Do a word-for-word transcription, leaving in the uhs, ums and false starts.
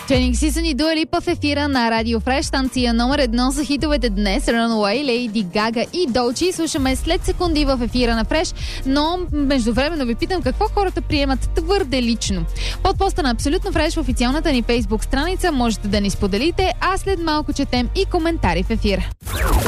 Training Season и Dua Lipa в ефира на Радио Фреш, станция номер едно за хитовете днес. Runaway, Лейди Гага и Долчи. Слушаме след секунди в ефира на Фреш, но междувременно ви питам какво хората приемат твърде лично. Под поста на Абсолютно Фреш в официалната ни Фейсбук страница можете да ни споделите, а след малко четем и коментари в ефира.